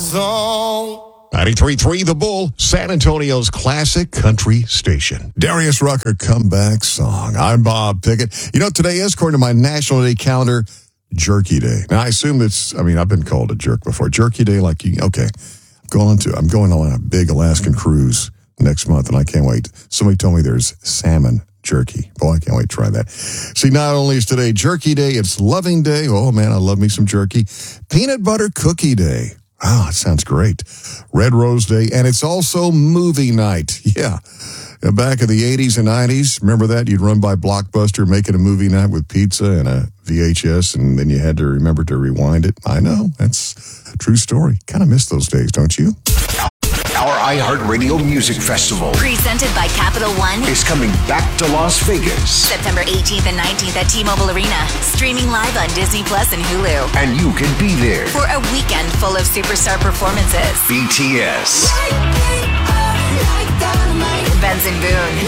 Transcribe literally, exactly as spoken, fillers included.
song. ninety-three point three The Bull, San Antonio's classic country station. Darius Rucker comeback song. I'm Bob Pickett. You know, today is, according to my National Day calendar, Jerky Day. Now, I assume it's, I mean, I've been called a jerk before. Jerky Day, like, you, okay, I'm going to, I'm going on a big Alaskan cruise next month, and I can't wait. Somebody told me there's salmon jerky. Boy, I can't wait to try that. See, not only is today Jerky Day, it's Loving Day. Oh, man, I love me some jerky. Peanut Butter Cookie Day. Oh, that sounds great. Red Rose Day, and it's also movie night. Yeah. Back in the eighties and nineties, remember that? You'd run by Blockbuster making a movie night with pizza and a V H S, and then you had to remember to rewind it. I know. That's a true story. Kind of miss those days, don't you? Our iHeartRadio Music Festival, presented by Capital One, is coming back to Las Vegas. September eighteenth and nineteenth at T-Mobile Arena. Streaming live on Disney Plus and Hulu. And you can be there for a weekend full of superstar performances. B T S, Benson Boone,